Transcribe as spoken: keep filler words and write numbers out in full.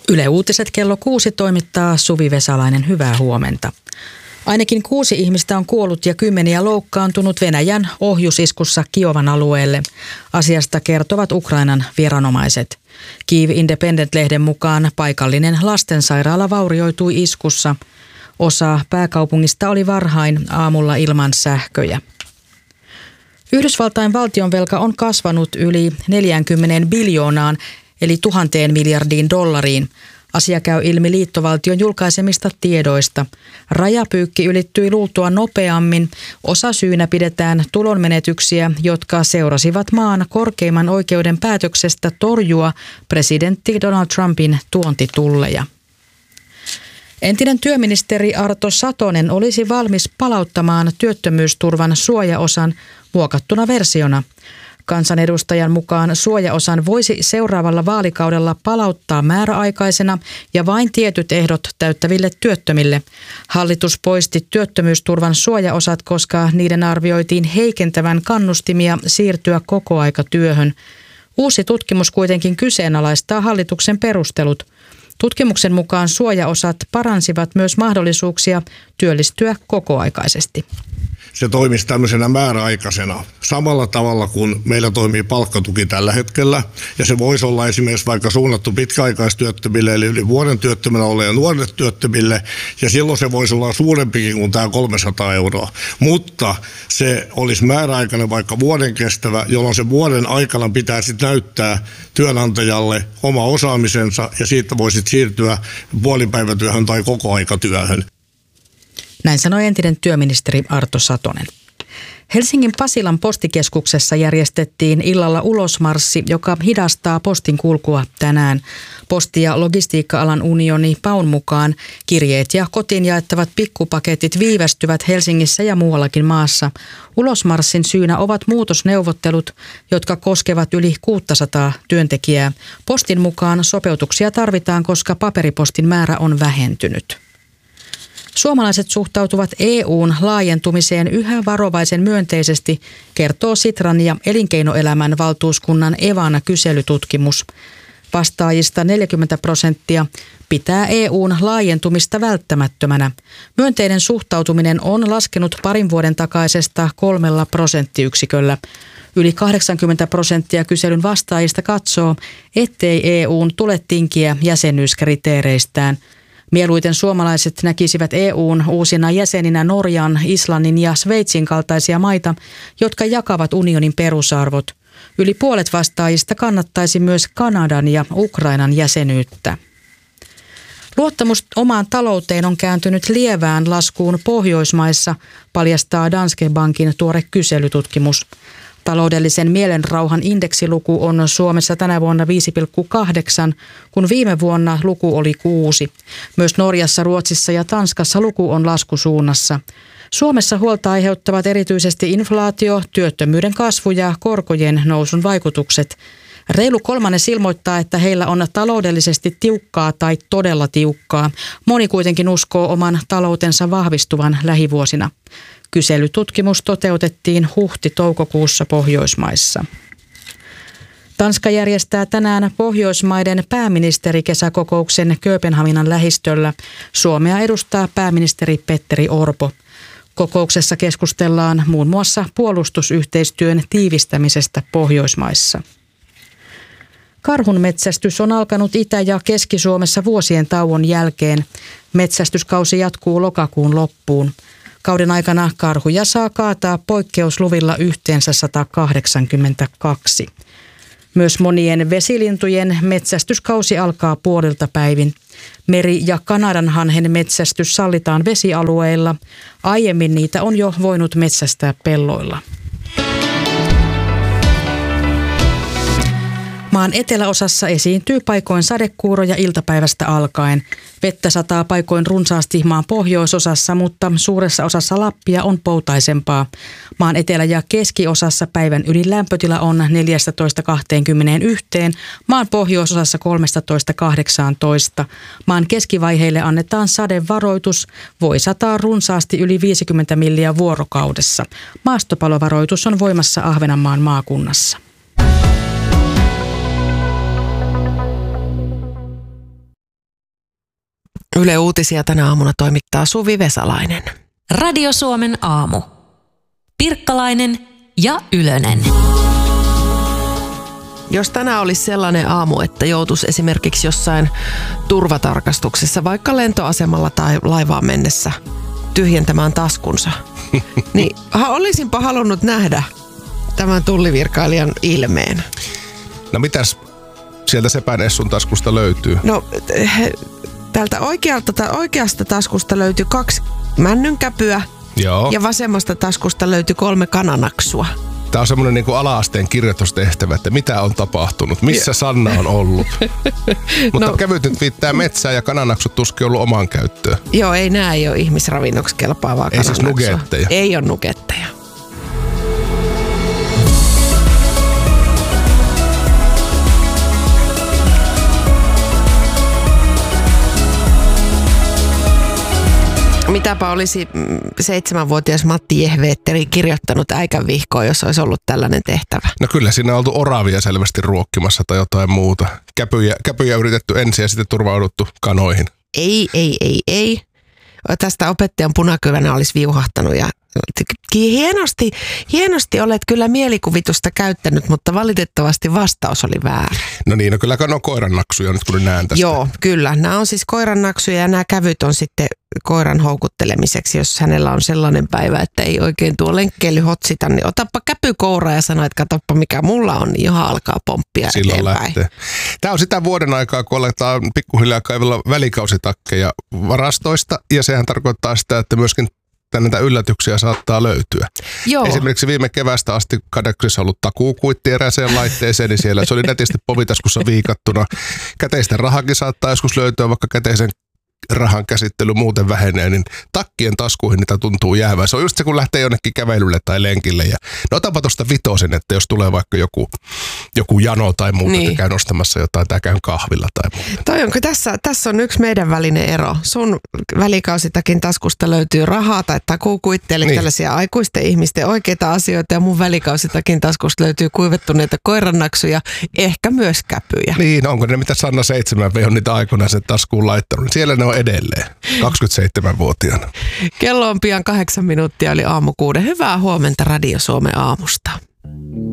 Yle Uutiset kello kuusi toimittaa Suvi Vesalainen. Hyvää huomenta. Ainakin kuusi ihmistä on kuollut ja kymmeniä loukkaantunut Venäjän ohjusiskussa Kiovan alueelle. Asiasta kertovat Ukrainan viranomaiset. Kyiv Independent-lehden mukaan paikallinen lastensairaala vaurioitui iskussa. Osa pääkaupungista oli varhain aamulla ilman sähköjä. Yhdysvaltain valtionvelka on kasvanut yli neljäänkymmeneen biljoonaan eli tuhanteen miljardiin dollariin. Asia käy ilmi liittovaltion julkaisemista tiedoista. Rajapyykki ylittyi luultua nopeammin. Osa syynä pidetään tulonmenetyksiä, jotka seurasivat maan korkeimman oikeuden päätöksestä torjua presidentti Donald Trumpin tuontitulleja. Entinen työministeri Arto Satonen olisi valmis palauttamaan työttömyysturvan suojaosan muokattuna versiona. Kansanedustajan mukaan suojaosan voisi seuraavalla vaalikaudella palauttaa määräaikaisena ja vain tietyt ehdot täyttäville työttömille. Hallitus poisti työttömyysturvan suojaosat, koska niiden arvioitiin heikentävän kannustimia siirtyä kokoaikatyöhön. Uusi tutkimus kuitenkin kyseenalaistaa hallituksen perustelut. Tutkimuksen mukaan suojaosat paransivat myös mahdollisuuksia työllistyä kokoaikaisesti. Se toimisi tämmöisenä määräaikaisena samalla tavalla kuin meillä toimii palkkatuki tällä hetkellä. Ja se voisi olla esimerkiksi vaikka suunnattu pitkäaikaistyöttömille eli yli vuoden työttömänä olleille nuorille työttömille. Ja silloin se voisi olla suurempikin kuin tämä kolmesataa euroa. Mutta se olisi määräaikainen vaikka vuoden kestävä, jolloin se vuoden aikana pitää sitten näyttää työnantajalle oma osaamisensa ja siitä voisit siirtyä puolipäivätyöhön tai kokoaikatyöhön. Näin sanoi entinen työministeri Arto Satonen. Helsingin Pasilan postikeskuksessa järjestettiin illalla ulosmarssi, joka hidastaa postin kulkua tänään. Posti- ja logistiikka-alan unioni Paun mukaan kirjeet ja kotiin jaettavat pikkupaketit viivästyvät Helsingissä ja muuallakin maassa. Ulosmarssin syynä ovat muutosneuvottelut, jotka koskevat yli kuusisataa työntekijää. Postin mukaan sopeutuksia tarvitaan, koska paperipostin määrä on vähentynyt. Suomalaiset suhtautuvat E U:n laajentumiseen yhä varovaisen myönteisesti, kertoo Sitran ja elinkeinoelämän valtuuskunnan Evana kyselytutkimus. Vastaajista neljäkymmentä prosenttia pitää E U:n laajentumista välttämättömänä. Myönteinen suhtautuminen on laskenut parin vuoden takaisesta kolmella prosenttiyksiköllä. Yli kahdeksankymmentä prosenttia kyselyn vastaajista katsoo, ettei E U:n tule tinkiä jäsenyyskriteereistään. Mieluiten suomalaiset näkisivät E U:n uusina jäseninä Norjan, Islannin ja Sveitsin kaltaisia maita, jotka jakavat unionin perusarvot. Yli puolet vastaajista kannattaisi myös Kanadan ja Ukrainan jäsenyyttä. Luottamus omaan talouteen on kääntynyt lievään laskuun Pohjoismaissa, paljastaa Danske Bankin tuore kyselytutkimus. Taloudellisen mielenrauhan indeksiluku on Suomessa tänä vuonna viisi pilkku kahdeksan, kun viime vuonna luku oli kuusi. Myös Norjassa, Ruotsissa ja Tanskassa luku on laskusuunnassa. Suomessa huolta aiheuttavat erityisesti inflaatio, työttömyyden kasvu ja korkojen nousun vaikutukset. Reilu kolmannes ilmoittaa, että heillä on taloudellisesti tiukkaa tai todella tiukkaa. Moni kuitenkin uskoo oman taloutensa vahvistuvan lähivuosina. Kyselytutkimus toteutettiin huhti-toukokuussa Pohjoismaissa. Tanska järjestää tänään Pohjoismaiden pääministerikesäkokouksen Kööpenhaminan lähistöllä. Suomea edustaa pääministeri Petteri Orpo. Kokouksessa keskustellaan muun muassa puolustusyhteistyön tiivistämisestä Pohjoismaissa. Karhunmetsästys on alkanut Itä- ja Keski-Suomessa vuosien tauon jälkeen. Metsästyskausi jatkuu lokakuun loppuun. Kauden aikana karhuja saa kaataa poikkeusluvilla yhteensä sata kahdeksankymmentäkaksi. Myös monien vesilintujen metsästyskausi alkaa puolilta päivin. Meri- ja kanadanhanhen metsästys sallitaan vesialueilla. Aiemmin niitä on jo voinut metsästää pelloilla. Maan eteläosassa esiintyy paikoin sadekuuroja iltapäivästä alkaen. Vettä sataa paikoin runsaasti maan pohjoisosassa, mutta suuressa osassa Lappia on poutaisempaa. Maan etelä- ja keskiosassa päivän ylin lämpötila on neljätoista kaksikymmentäyksi, maan pohjoisosassa kolmetoista kahdeksantoista. Maan keskivaiheille annetaan sadevaroitus, voi sataa runsaasti yli viisikymmentä milliä vuorokaudessa. Maastopalovaroitus on voimassa Ahvenanmaan maakunnassa. Yle Uutisia tänä aamuna toimittaa Suvi Vesalainen. Radio Suomen aamu. Pirkkalainen ja Ylönen. Jos tänään olisi sellainen aamu, että joutuisi esimerkiksi jossain turvatarkastuksessa, vaikka lentoasemalla tai laivaan mennessä, tyhjentämään taskunsa, niin olisinpa halunnut nähdä tämän tullivirkailijan ilmeen. No mitäs sieltä Sepän Essun taskusta löytyy? No tältä oikealta, oikeasta taskusta löytyy kaksi männynkäpyä. Joo. Ja vasemmasta taskusta löytyy kolme kananaksua. Tämä on semmoinen niin kuin ala-asteen kirjoitustehtävä, että mitä on tapahtunut, missä Sanna on ollut. Mutta no, kävyt nyt viittää metsää ja kananaksut tuskin ollut omaan käyttöön. Joo, ei nää ei ole ihmisravinnoksi kelpaavaa kananaksua. Ei siis nugetteja. Ei ole nugetteja. Mitäpä olisi seitsemänvuotias Matti Jehveetteri kirjoittanut äikän vihkoon, jos olisi ollut tällainen tehtävä? No kyllä siinä on oltu oravia selvästi ruokkimassa tai jotain muuta. Käpyjä, käpyjä yritetty ensin ja sitten turvauduttu kanoihin. Ei, ei, ei, ei. Tästä opettajan punakyvänä olisi viuhahtanut ja hienosti, hienosti olet kyllä mielikuvitusta käyttänyt, mutta valitettavasti vastaus oli väärä. No niin, no kyllä on koirannaksuja nyt kun näen tästä. Joo, kyllä. Nämä on siis koirannaksuja ja nämä kävyt on sitten koiran houkuttelemiseksi, jos hänellä on sellainen päivä, että ei oikein tuo lenkkeily hotsita, niin otappa käpykoura ja sano, että katsoppa mikä mulla on, niin johon alkaa pomppia silloin eteenpäin. Lähtee. Tämä on sitä vuoden aikaa, kun aletaan pikkuhiljaa kaivella välikausitakkeja varastoista ja sehän tarkoittaa sitä, että myöskin näitä yllätyksiä saattaa löytyä. Joo. Esimerkiksi viime kevästä asti Kadeksissa ollut takuukuitti erääseen laitteeseen, niin siellä se oli nätisti povitaskussa viikattuna. Käteisten rahakin saattaa joskus löytyä, vaikka käteisen rahan käsittely muuten vähenee, niin takkien taskuihin niitä tuntuu jäävää. Se on just se, kun lähtee jonnekin kävelylle tai lenkille. Ja no otapa tuosta vitosen, että jos tulee vaikka joku, joku jano tai muuta, niin että käy nostamassa jotain tai käyn kahvilla tai muuta. Toi onko tässä, tässä on yksi meidän välinen ero. Sun välikausitakin taskusta löytyy rahaa tai takuukuitti, eli niin tällaisia aikuisten ihmisten oikeita asioita, ja mun välikausitakin taskusta löytyy kuivettuneita koirannaksuja, ehkä myös käpyjä. Niin, onko ne mitä Sanna seitsemän on niitä aikoinaan sen taskuun laittanut? Siellä ne on edelleen, kaksikymmentäseitsemänvuotiaana. Kello on pian kahdeksan minuuttia, eli aamu kuuden. Hyvää huomenta Radio Suomen aamusta.